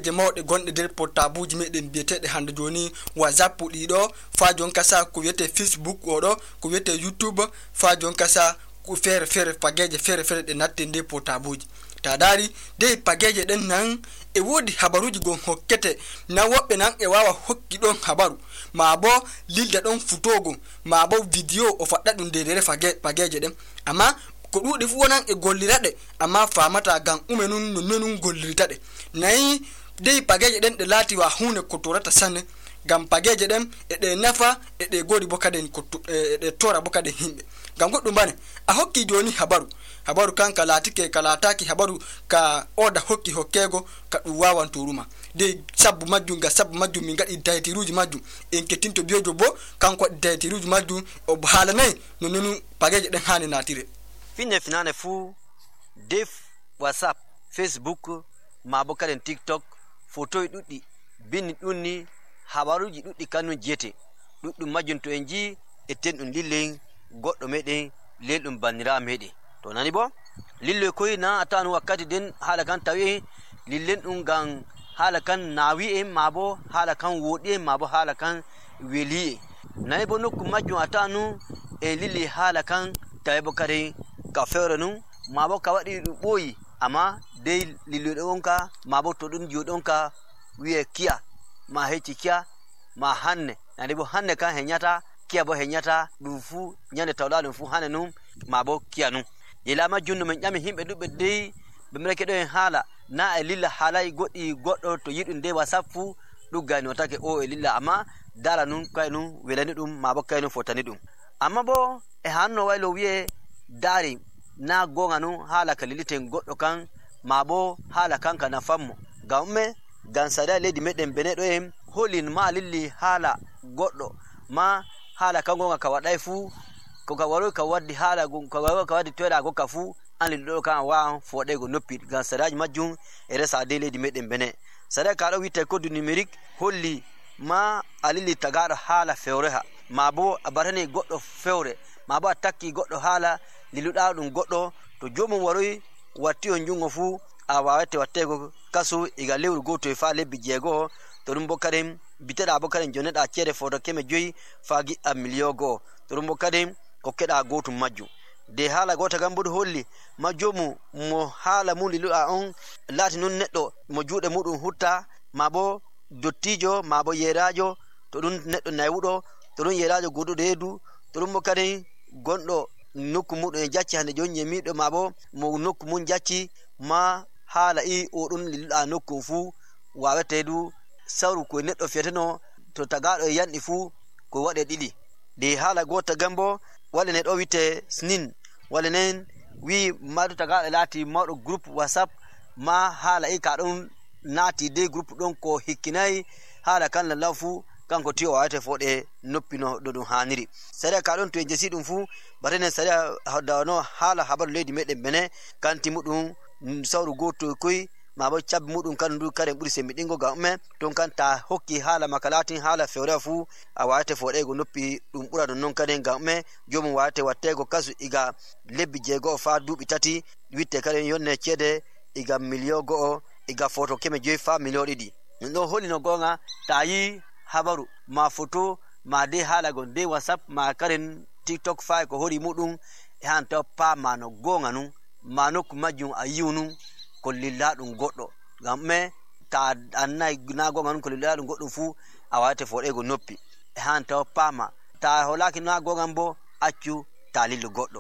pageje mawɗe gonɗe nder portabuji meɗen biyeteɗe hande joni WhatsApp ɗiɗo fa jon kasa ko wiyete Facebook oɗo ko wiyete YouTube fa jon kasa ko fere pageje fere ɗe natte nder portabuji. Ta dari de pageje den nan e wodi habaruji gon hokkete na woɓɓe nan e wawa hokki ɗon habaru ma bo lilda ɗon futogo ma bo video o faɗɗa ɗum dedere pageje ɗen amma ko ɗuɗi fu wonan e golliraɗe amma famata gam ume nun non gollirtaɗe nayi dey pageje ɗen ɗe laati wa hunde ko torata sanne gam pageje ɗen e ɗe nafa e ɗe godi bo kaden ko ɗe tora bo kaden himɓe gam goɗɗum bane a hokki joni habaru kanka laatike ka laataki habaru ka oda hokki hokkego ka ɗum wawan toruma de sabbu majjum min gaɗi daytiruji majjum en kettinto biyojo bo kanko daytiruji majjum o haala nayi non pageje ɗen hani natire finane fu def WhatsApp Facebook ma bo kaden TikTok photo ɗuɗɗi bini ɗunni habaruji ɗuɗɗi kanun jete ɗuɗɗum majjum to en ji etten ɗum lillen goɗɗo meɗen lelɗum bandira meɗen to nani bo lillo koy na atanu wakkati den hala kan tawi lillen ɗum gam hala kan nawi en ma bo hala kan woɗi en ma bo hala kan weli en nani bo nokku majjum atanu e lilli hala kan tawi bo kadi ka fewre nun ma bo ka waɗi ɗum ɓooyi amma dey lilluɗo on ka ma bo to ɗum joɗon ka wiye kiya ma hecci kiya ma hanne nani bo hanne kan heñata kiya bo heñata ɗum fu ñande tawɗa ɗum fu hane num ma bo kiya num ila majjum no min ƴami himɓe ɗuɓɓe dey ɓe mreke ɗo en haala na e lilla haalay goɗɗi goɗɗo to yiɗum de WhatsApp fu ɗuggani otake o e lilla amma dala num kay num welani ɗum ma bo kay num fotani ɗum amma bo e hanno waylo wiye dari na gonga num haala ka liliten goɗɗo kan ma bo haala kanka nafammo gam umme gam sada leydi meɗen bene ɗo en holin ma lilli haala goɗɗo ma haala ka gonga ka waɗay fu ko ka waroy ka waddi haala ka waroy ka waddi toyɗa gokka fu an lilɗo kan wawan foɗego noppi gam sadaji majjum e resa de leydi meɗen bene sada ka ɗo witte code numérique holli ma a lilli tagaɗo haala fewre ha ma bo a batani goɗɗo fewre ma bo a takki goɗɗo haala lilluɗa ɗum goɗɗo to jomum waroy watti on jungo fu a wawete wattego kasu iga lewru goto e fa lebbi jeego to ɗum bo kaden biteɗa bo kaden joneɗa ceede foto 500 fa giɗɗa million go'o to ɗum bo kaden ko keɗa gotum majjum de haala gota gam boɗo holli ma jomum mo haala mum lilluɗa on laati nun neɗɗo mo juuɗe muɗum hutta ma bo dottijo ma bo yerajo to ɗum neɗɗo naywuɗo to ɗum yerajo goduɗo reedu to ɗum bo kaden gonɗo nokku muɗum e jacci hande joni yemiɗo ma bo mo nokku mum jacci ma haala i o ɗum lilluɗa nokkum fu wawete du sawru ko neɗɗo fiyateno to tagaɗo e yanɗi fu ko waɗe ɗiɗi de haala gota gambo walla ne ɗo witte snin walla nen wi madu tagaɗo laati mawɗo groupe WhatsApp ma haala i ka ɗon naati de groupe ɗon ko hikkinayi haala kan lallaw fu kanko tiyo wawete foɗe noppino ɗo ɗum haniri saɗa ka ɗon to e jesi ɗum fu batenen saɗa dawano haala habaru leydi meɗen bene kanti muɗum sawru goto koy ma bo cabbi muɗum kan ndu karen ɓuuri sembiɗingo gam ume ton kan ta hokki haala maka latin haala fewre fu a wawete foɗego noppi ɗum ɓura ɗum non kaden gam ume jomum wawete wattego kasu iga lebbi jeegoo fa duuɓi tati witte karen yonne ceede iga million go'o iga foto 500 fa million ɗiɗi ɗum ɗo holino gonga ta yi habaru ma photo ma de haala gon de WhatsApp ma karen TikTok fa ko hori muɗum e han taw pama no gonga nun ma nokku majjum a yiw nun ko lilla ɗum goɗɗo gam me ta annayi na gonga nun ko lilla ɗum goɗɗum fu a wawete foɗego noppi e han taw pama ta holaki na gongan bo accu ta lillu goɗɗo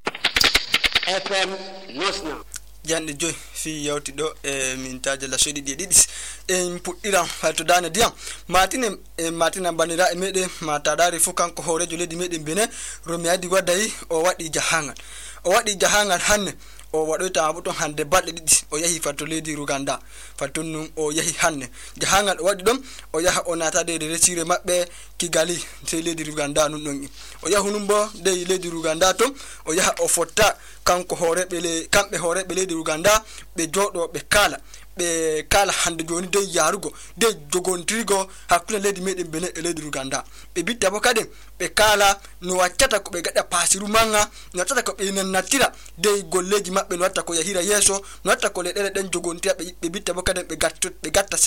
FM Nosna jande joy fi yawti ɗo e mintaje la soɗi ɗiɗis en puɗɗiran hayto dane diyam matina bandira e meɗen ma taɗari fu kanko hoorejo leydi meɗen bene romi adi waddayi o waɗi jahangal hanne o waɗoyta abuton hande balɗe ɗiɗi o yahi fatto leydi Ruganda fatton nun o yahi hanne jahangal o waɗi ɗon o yaha o natade de resire maɓɓe Kigali sey leydi Ruganda nun ɗon o yahu nun bo dey leydi Ruganda ton o yaha o fotta kamɓe hooreɓe leydi Ruganda ɓe jooɗo ɓe kala hande joni dey yarugo dey jogontrigo hakkunde leydi meɗen bene e leydi Ruganda ɓe bitta bo kadi ɓe kala no waccata ko ɓe gaɗa pasiru manga no waccata ko ɓe nannatira dey golleji maɓɓe no watta ko yahira yeeso no watta ko leɗɗele ɗen jogontira ɓe bitta bo kadi ɓe gatta